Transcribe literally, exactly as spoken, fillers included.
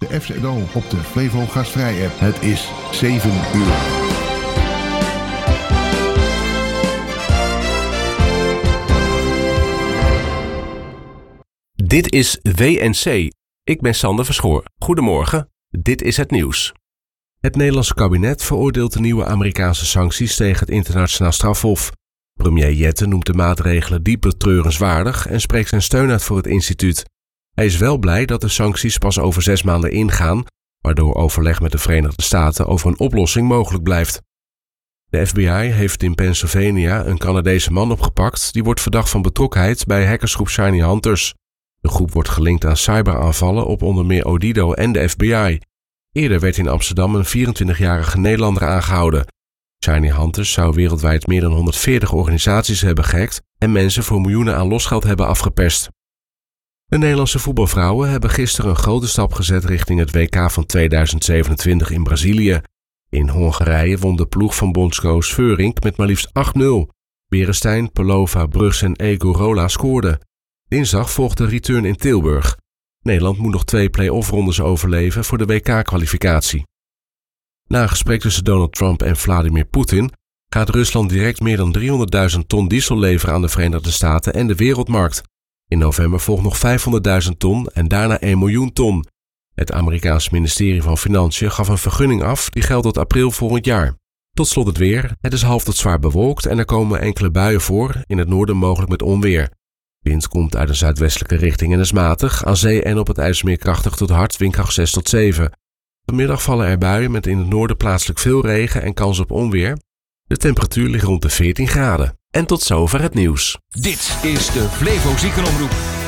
De F Z O op de Flevo Gastvrij app. Het is zeven uur. Dit is W N C. Ik ben Sander Verschoor. Goedemorgen, dit is het nieuws. Het Nederlandse kabinet veroordeelt de nieuwe Amerikaanse sancties tegen het internationaal strafhof. Premier Jette noemt de maatregelen diep betreurenswaardig en spreekt zijn steun uit voor het instituut. Hij is wel blij dat de sancties pas over zes maanden ingaan, waardoor overleg met de Verenigde Staten over een oplossing mogelijk blijft. De F B I heeft in Pennsylvania een Canadese man opgepakt die wordt verdacht van betrokkenheid bij hackersgroep Shiny Hunters. De groep wordt gelinkt aan cyberaanvallen op onder meer Odido en de F B I. Eerder werd in Amsterdam een vierentwintigjarige Nederlander aangehouden. Shiny Hunters zou wereldwijd meer dan honderdveertig organisaties hebben gehackt en mensen voor miljoenen aan losgeld hebben afgeperst. De Nederlandse voetbalvrouwen hebben gisteren een grote stap gezet richting het W K van tweeduizend zevenentwintig in Brazilië. In Hongarije won de ploeg van bondscoach Veurink met maar liefst acht nul. Beresteyn, Pelova, Brugs en Egorola scoorden. Dinsdag volgt de return in Tilburg. Nederland moet nog twee play-off rondes overleven voor de W K-kwalificatie. Na een gesprek tussen Donald Trump en Vladimir Poetin gaat Rusland direct meer dan driehonderdduizend ton diesel leveren aan de Verenigde Staten en de wereldmarkt. In november volgt nog vijfhonderdduizend ton en daarna één miljoen ton. Het Amerikaanse ministerie van Financiën gaf een vergunning af die geldt tot april volgend jaar. Tot slot het weer. Het is half tot zwaar bewolkt en er komen enkele buien voor, in het noorden mogelijk met onweer. Wind komt uit een zuidwestelijke richting en is matig, aan zee en op het IJsselmeer krachtig tot hard, windkracht zes tot zeven. Vanmiddag vallen er buien met in het noorden plaatselijk veel regen en kans op onweer. De temperatuur ligt rond de veertien graden. En tot zover het nieuws. Dit is de Flevo Ziekenomroep.